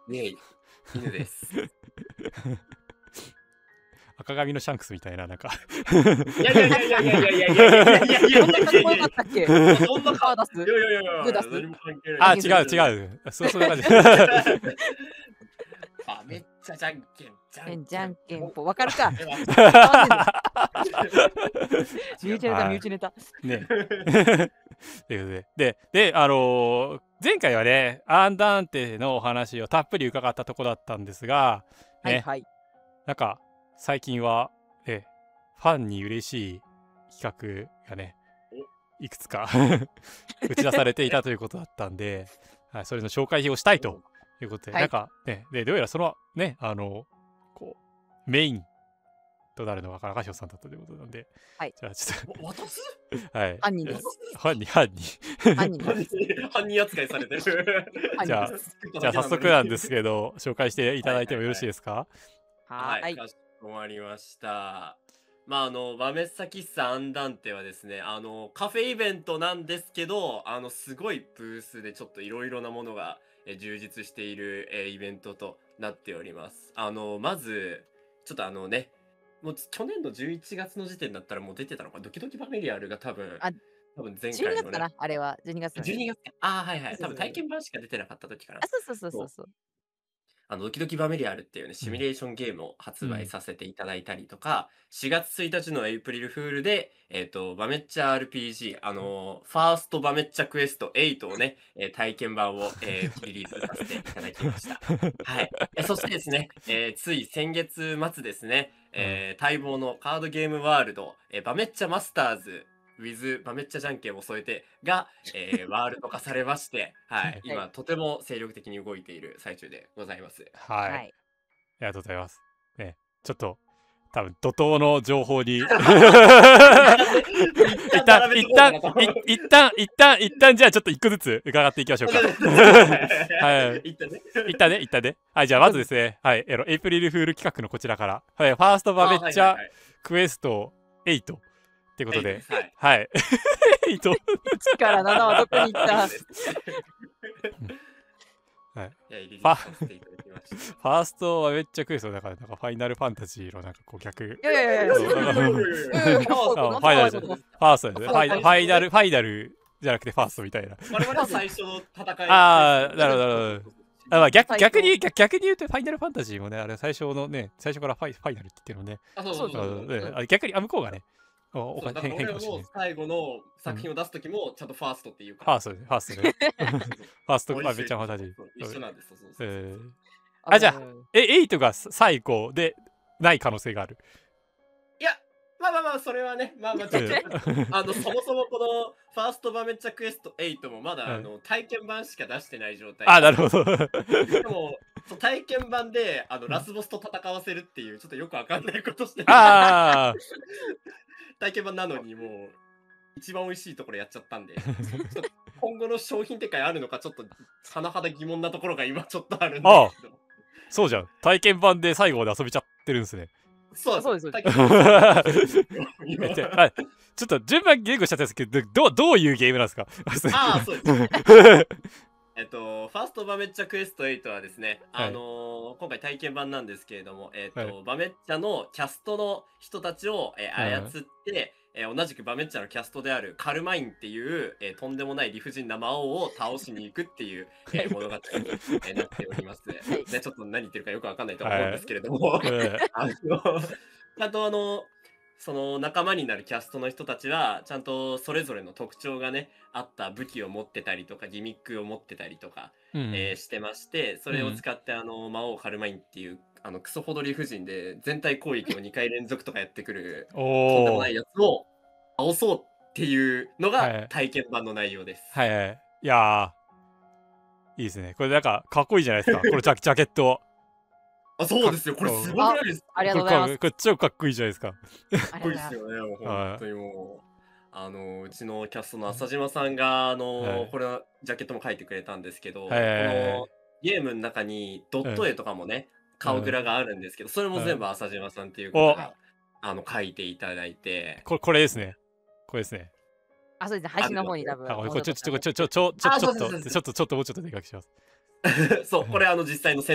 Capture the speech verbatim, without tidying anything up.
イエイ、犬です。 赤髪のシャンクスみたいな、なんか。 いやいやいやいやいやいやいやいやいやいやいやいやそんなかっこよかったっけ？ そんなかパー出す？ いやいやいやいや、 グー出す？ 何も関係ない。 あ、違う違う。そう、そんな感じ。 あ、めっちゃじゃんけん、じゃんけん。 じゃんけんぽ、わかるか。 えわ身内ネタ、身内ネタ。 ね。ということで、で、で、あのー前回はね、アンダンテのお話をたっぷり伺ったとこだったんですが、ね、 はいはい。 なんか最近は、ね、ファンに嬉しい企画がね、いくつか打ち出されていたということだったんで、はい、それの紹介をしたいということで、 はいなんかね、でどうやらそのね、あのこうメインとなるのが赤潮さんだったということなんで、 はい、 じゃあちょっと渡すはい犯人です。 犯人犯人犯人です。 犯人扱いされてる。 じゃあじゃあ早速なんですけど紹介していただいてもよろしいですか？ はーい。 かしこまりました。まああのバメッサ喫茶アンダンテはですね、あのカフェイベントなんですけど、あのすごいブースでちょっといろいろなものがえ充実しているえイベントとなっております。あのまずちょっとあのね、もう去年のじゅういちがつの時点だったらもう出てたのか、ドキドキバメリアルが多分あ多分前じゅうに回のねがつかな、あれはじゅうにがつ。 じゅうにがつか。ああはいはい、多分そうそうそう体験版しか出てなかった時かな。 あ、そうそうそうそうそう。 あのドキドキバメリアルっていうねシミュレーションゲームを発売させていただいたりとか、しがつついたちのエイプリルフールで、えっ、とバメッチャ アールピージー、あのーファーストバメッチャクエストエイトをね、えー体験版を、えーリリースさせていただきました。はい。えそしてですね、えーつい先月末ですね、えー待望のカードゲームワールド、えーバメッチャマスターズウィズバメッチャじゃんけんを添えてが、えーワールド化されまして、はい、今とても精力的に動いている最中でございます。 はい、 はい、 ありがとうございます。ね、ちょっと多分怒涛の情報に一旦一旦一旦一旦一旦じゃあちょっと一個ずつ伺っていきましょうか。はい。一旦ね一旦ね一旦ね。はい、じゃあまずですね、はい、エイプリルフール企画のこちらから、はい、ファーストバメッチャクエストエイトってことで、はい。エイト。 いちからななはどこに行った？ はい、ファーストはめっちゃクエストだから、なんかファイナルファンタジーのなんかこう逆。 いやいやいや、ファイナル、ファーストですね。ファイナル、ファイナルじゃなくてファーストみたいな。 我々は最初の戦い。 ああ、なるほど、なるほど。あ、まあ、逆逆に逆に言うとファイナルファンタジーもね、あれ最初のね、最初からファイファイナルって言ってるのね。 あ、そうそうそう。 逆にあ向こうがね。 おか変変化して。最後の作品を出すときもちゃんとファーストっていうか。 ファーストで、ファーストで。ファーストはめっちゃファンタジー。 一緒なんです。 あ、じゃあ、え、エイトが最後でない可能性がある。 いや、まあまあまあ、それはね、まあまあ、ちょっと、あの、そもそもこのファーストバメッチャクエストエイトもまだ、あの、体験版しか出してない状態。 あ、なるほど。 でも、体験版で、あの、ラスボスと戦わせるっていう、ちょっとよくわかんないことしてる。 ああ。 体験版なのにもう一番美味しいところやっちゃったんで今後の商品展開あるのかちょっと甚だ疑問なところが今ちょっとあるんですけど。ああ、 そうじゃん、体験版で最後まで遊べちゃってるんですね。 そうそうです。 ちょっと順番言語しちゃったんですけど、どどういうゲームなんですか？ ああ、そうですえっと、ファーストバメッチャクエストエイトはですね、はい、あのー、今回体験版なんですけれども、えっと、はい、バメッチャのキャストの人たちを、えー、操って、はい、えー、同じくバメッチャのキャストであるカルマインっていう、えー、とんでもない理不尽な魔王を倒しに行くっていう、えー、物語に、えー、なっております。で、ちょっと何言ってるかよくわかんないと思うんですけれども、はい、あの、ちゃんとあの、その仲間になるキャストの人たちはちゃんとそれぞれの特徴がねあった武器を持ってたりとかギミックを持ってたりとか、うん、えー、してまして、それを使ってあの魔王カルマインっていうあのクソほど理不尽で全体攻撃をにかい連続とかやってくるとんでもないやつを倒そうっていうのが体験版の内容です。 はい、はいはい、いやーいいですね。これなんかかっこいいじゃないですかこのジャジャケット。 あ、そうですよ。これすごくないですか？ ありがとうございます。 これ超かっこいいじゃないですか。 かっこいいですよね。もう本当にもうあのうちのキャストの浅島さんがあの、はい、これはジャケットも書いてくれたんですけど、はい、このゲームの中にドット絵とかもね、はい、顔グラがあるんですけど、それも全部浅島さんっていう方が、はい、あの書いていただいて、 これこれですね。これですね。 あ、そうですね。配信の方に多分。 あ、これちょちょちょちょちょちょちょっとちょっとちょっともうちょっとでかくします。 そう、これあの実際の